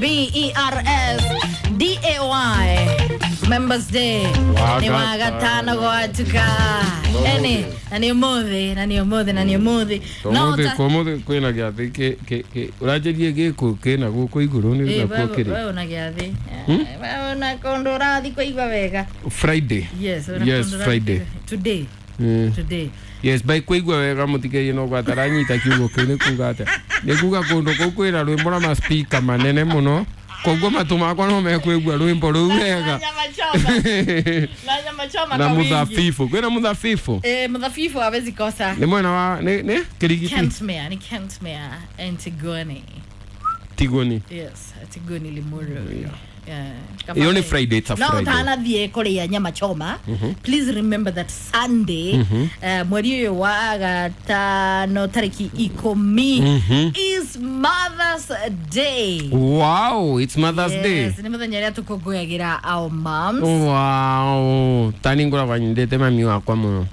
MEMBERS DAY Members Day ni wagatano gwatuka ene nani umuthi komuthi kwina giathi ke urajerie giko kina guko iguru ni nakwo kiri wewe una giathi wewe una kondora thiko igwa wega Friday. Yes Friday today. Yes, by kwigwa wega mutikeye no gwataranyita kiugo kene kugata nikuga kondo kokwira rwimbo na speaker manene muno kogo matuma kwa no mekwigwa rwimbo ruwega nyama choma na mudhafifu kwena mudhafifu mudhafifu hawezi kosa ni mwana wa ne kirigiti Kentmere and Tigoni. Yes, Tigoni Limuru. It's only Friday, it's a Friday. No, tana die korea nyama choma. Please remember that Sunday, mweri wa gatano tariki 10 is Mother's Day. Wow, it's Mother's Day. Yes, ni muthenya ria tukongoyagira our moms. Wow, tani ngora wanyendete mami wakwa muno.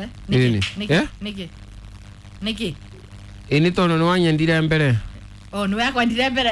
Niki. Ini tono no wanyendire mbere. Oh, niwe akwandire mbere.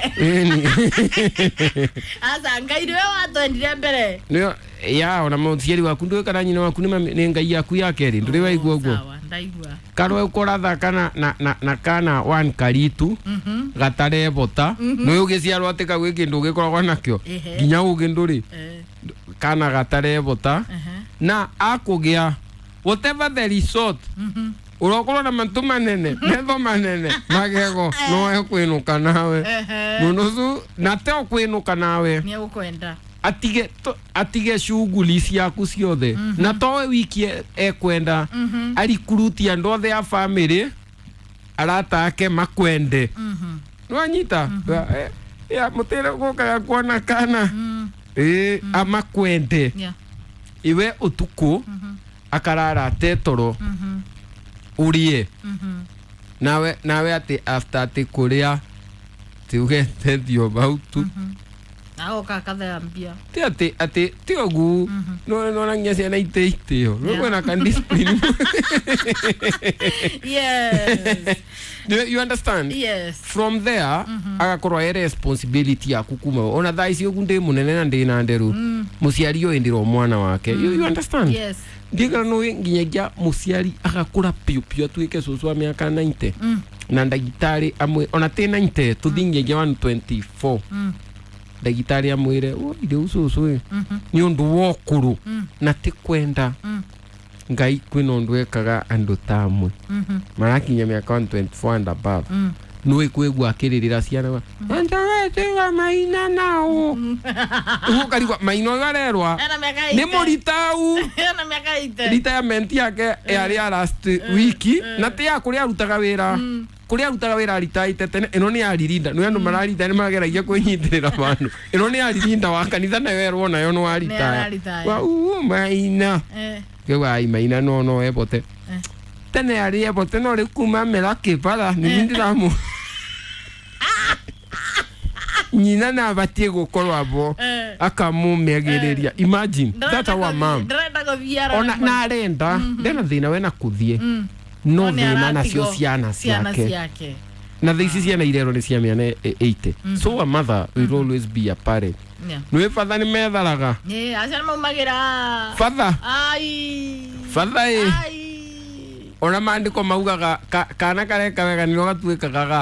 Asa ngai niwe watwendire mbere. Niyo ya ona mutieri waku ndwe kana nyina waku ni ngai yaku ya keri ndure waigwa gwo. Sawa, ndaigwa. Karo ukora thaka na kana one karitu gatare bota no ugiciarwo atika gwi kindu gikoragwa nakyo ginya uginduri kana gatare bota na akugia whatever the resort urokorwo na mantu manene metho manene magego no ekwinuka nawe munuzu na te okwinuka nawe ni ukwenda atige shughuli ciaku ciothe na towe wiki ekwenda arikuruti ando the ya family aratake makwende no anyita ya mutire gukaga kuona kana amakwende iwe utuku akarara tetoro urie nawe ati after ati kuria tiuge tedio bautu ao kakathambia ati tiogu no na ngese na iteitio no na can discipline. Yes. You understand? Yes. From there agakorwa responsibility ya kukuma ona thaisi ogunde munene na ndina nderu musiari yo indiro mwana wake. You understand? Yes. Ndiga no nginyagia musiari agakura piu tuike susu wa miaka 90 na ndagitari amwe ona te 90 tuthinyagia 124 ndagitari amwire ire ususu ni undu wokuru na tikwenda ngai kwino ndu ekaga andu tamwe marakinya miaka 124 and above no ikwegwa akiririra ciana wa maina nao ukarigwa maino garerwa ni muritau na miaka 8 retirement yake yari last week na te ya kuria arutaga wira ritaite tene ino ni aririnda no andu mararita ni mageragia kwinyitirira bandu ino ni aririnda wa kanitha na werwo nayo no arita wa maina kewa maina no ebote tene ari ebote no ri kuma mera kipara ni ndiramu nyina na batie gukorwa abo akamumegereria imagine that's our mom ona na arenda ndena thina we na kuthie no thina na cio ciana ciake na thisi ciana irero ni cia miana 80 so a mother will always be a parent. No father ni metharaga aciana maumagira father ona mandiko maugaga kana kareka wega ni no gatuikaga